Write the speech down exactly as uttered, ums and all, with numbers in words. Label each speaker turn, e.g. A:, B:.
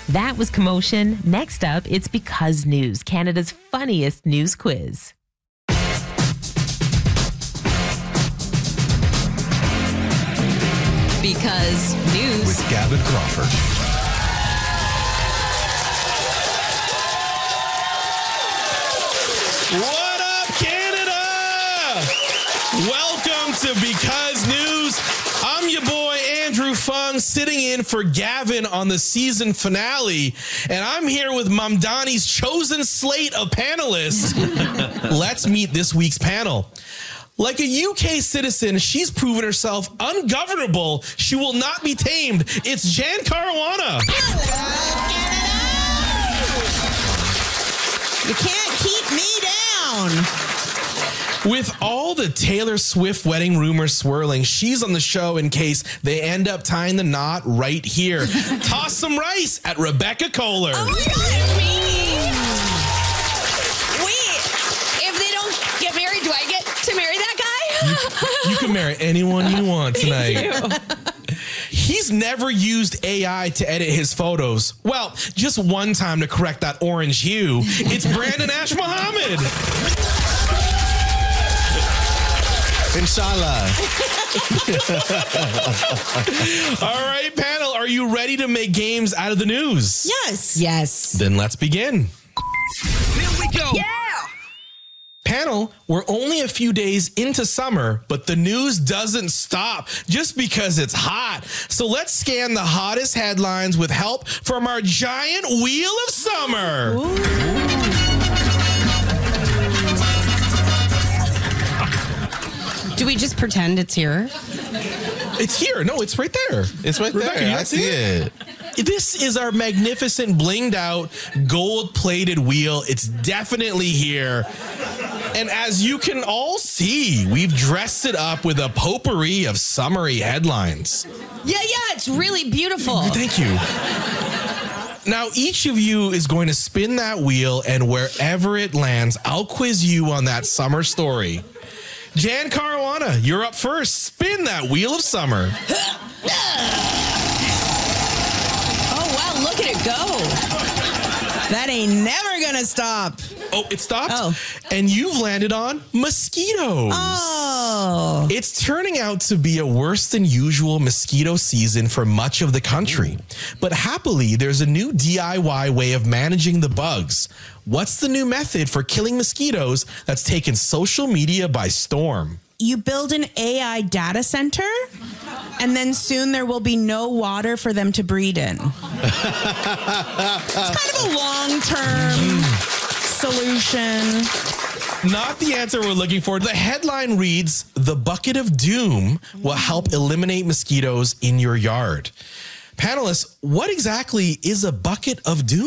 A: That was Commotion. Next up, it's Because News, Canada's funniest news quiz.
B: Because News
C: with Gavin Crawford.
D: What up, Canada? Welcome to Because News. I'm your boy, Andrew Fung, sitting in for Gavin on the season finale. And I'm here with Mamdani's chosen slate of panelists. Let's meet this week's panel. Like a U K citizen, she's proven herself ungovernable. She will not be tamed. It's Jan Caruana.
E: Hello, Canada! You can't keep me down.
D: With all the Taylor Swift wedding rumors swirling, she's on the show in case they end up tying the knot right here. Toss some rice at Rebecca Kohler.
E: Oh my God, me? Wait, if they don't get married, do I get to marry that guy?
D: You, you can marry anyone you want tonight. He's never used A I to edit his photos. Well, just one time to correct that orange hue. It's Brandon Ash Mohammed.
C: Inshallah.
D: All right, panel, are you ready to make games out of the news?
E: Yes.
B: Yes.
D: Then let's begin.
B: Here we go. Yeah.
D: Panel, we're only a few days into summer, but the news doesn't stop just because it's hot. So let's scan the hottest headlines with help from our giant wheel of summer.
E: Ooh. Do we just pretend it's here?
D: It's here. No, it's right there.
C: It's right
D: Rebecca,
C: there.
D: you
C: I
D: guys
C: see it.
D: This is our magnificent, blinged out, gold-plated wheel. It's definitely here. And as you can all see, we've dressed it up with a potpourri of summery headlines.
E: Yeah, yeah, it's really beautiful.
D: Thank you. Now, each of you is going to spin that wheel, and wherever it lands, I'll quiz you on that summer story. Jan Caruana, you're up first. Spin that wheel of summer.
E: Oh, wow, look at it go. That ain't never gonna stop.
D: Oh, it stopped?
E: Oh.
D: And you've landed on mosquitoes.
E: Oh.
D: It's turning out to be a worse than usual mosquito season for much of the country. But happily, there's a new D I Y way of managing the bugs. What's the new method for killing mosquitoes that's taken social media by storm?
E: You build an A I data center, and then soon there will be no water for them to breed in. It's kind of a long-term solution.
D: Not the answer we're looking for. The headline reads, "The bucket of doom will help eliminate mosquitoes in your yard." Panelists, what exactly is a bucket of doom?